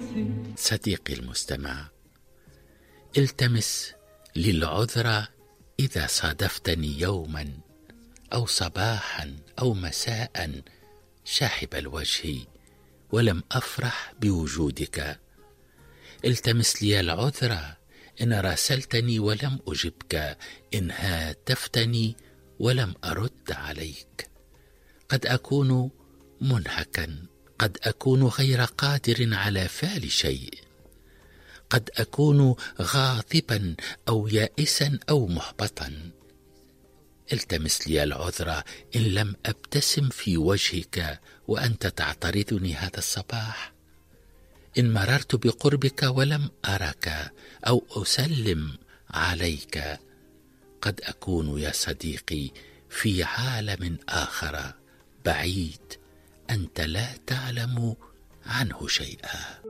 صديقي المستمع، التمس لي العذر إذا صادفتني يوما أو صباحا أو مساء شاحب الوجه ولم أفرح بوجودك. التمس لي العذر إن راسلتني ولم أجبك، إن هاتفتني ولم أرد عليك. قد أكون منهكا، قد أكون غير قادر على فعل شيء، قد أكون غاضبا أو يائسا أو محبطا. التمس لي العذر إن لم أبتسم في وجهك وأنت تعترضني هذا الصباح، إن مررت بقربك ولم أرك أو أسلم عليك. قد أكون يا صديقي في عالم آخر بعيد أنت لا تعلم عنه شيئا.